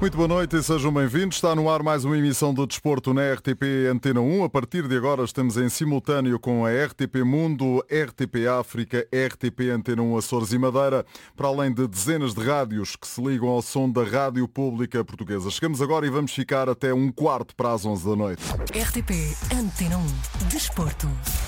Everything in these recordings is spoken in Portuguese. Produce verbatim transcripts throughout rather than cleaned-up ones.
Muito boa noite e sejam bem-vindos. Está no ar mais uma emissão do Desporto na R T P Antena um. A partir de agora estamos em simultâneo com a R T P Mundo, R T P África, R T P Antena um Açores e Madeira, para além de dezenas de rádios que se ligam ao som da Rádio Pública Portuguesa. Chegamos agora e vamos ficar até um quarto para as onze da noite. R T P Antena um Desporto.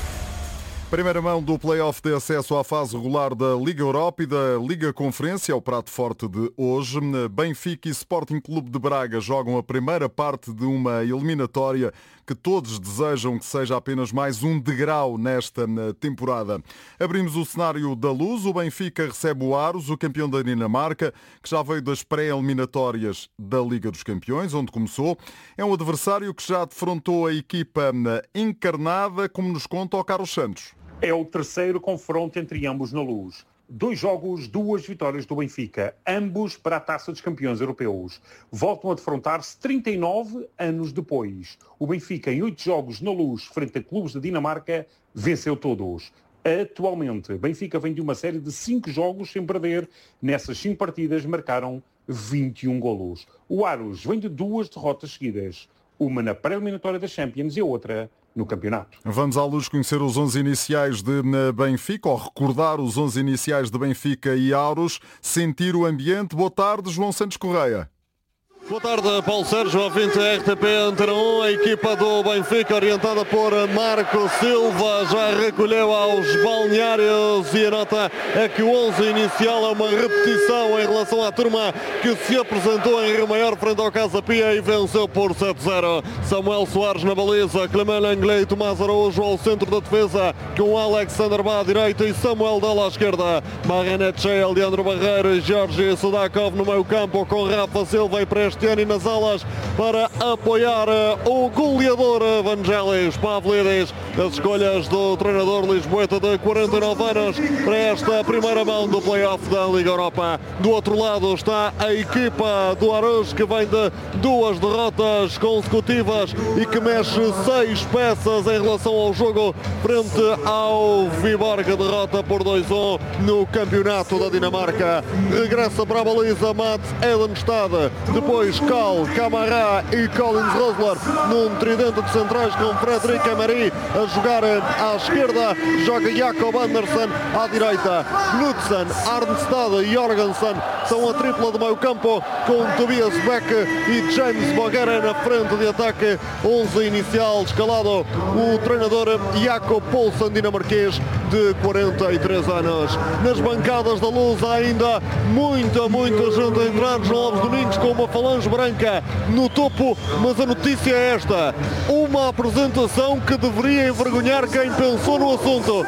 Primeira mão do play-off de acesso à fase regular da Liga Europa e da Liga Conferência, é o prato forte de hoje. Benfica e Sporting Clube de Braga jogam a primeira parte de uma eliminatória que todos desejam que seja apenas mais um degrau nesta temporada. Abrimos o cenário da Luz. O Benfica recebe o Aros, o campeão da Dinamarca, que já veio das pré-eliminatórias da Liga dos Campeões, onde começou. É um adversário que já defrontou a equipa encarnada, como nos conta o Carlos Santos. É o terceiro confronto entre ambos na Luz. Dois jogos, duas vitórias do Benfica, ambos para a Taça dos Campeões Europeus. Voltam a defrontar-se trinta e nove anos depois. O Benfica, em oito jogos na Luz, frente a clubes da Dinamarca, venceu todos. Atualmente, Benfica vem de uma série de cinco jogos sem perder. Nessas cinco partidas marcaram vinte e um golos. O Aros vem de duas derrotas seguidas. Uma na pré-eliminatória da Champions e a outra no campeonato. Vamos à Luz conhecer os onze iniciais de Benfica, ou recordar os onze iniciais de Benfica e Aros, sentir o ambiente. Boa tarde, João Santos Correia. Boa tarde, Paulo Sérgio, ouvinte da R T P Antena um. A equipa do Benfica, orientada por Marco Silva, já recolheu aos balneários e a nota é que o onze inicial é uma repetição em relação à turma que se apresentou em Rio Maior frente ao Casa Pia e venceu por sete a zero. Samuel Soares na baliza, Clement Langley e Tomás Araújo ao centro da defesa, com Alexander Bá à direita e Samuel Della à esquerda. Marranet, Leandro Barreiro e Jorge Sudakov no meio campo, com Rafa Silva e Prestes e nas alas para apoiar o goleador Vangelis Pavlidis. As escolhas do treinador lisboeta de quarenta e nove anos para esta primeira mão do play-off da Liga Europa. Do outro lado está a equipa do Aros, que vem de duas derrotas consecutivas e que mexe seis peças em relação ao jogo frente ao Viborg, derrota por dois a um no campeonato da Dinamarca. Regressa para a baliza Mats Edenstad, depois Cal, Camara e Collins Rosler num tridente de centrais com Frederic Emery a jogar à esquerda. Joga Jakob Andersen à direita. Knudsen, Arnstad e Jorgensen são a tripla de meio campo, com Tobias Beck e James Boguera na frente de ataque. onze inicial escalado o treinador Jakob Poulsen, dinamarquês de quarenta e três anos. Nas bancadas da Luz há ainda muita, muita gente a entrar. João Alves Domingos com uma falange branca no topo, mas a notícia é esta: uma apresentação que deveria envergonhar quem pensou no assunto.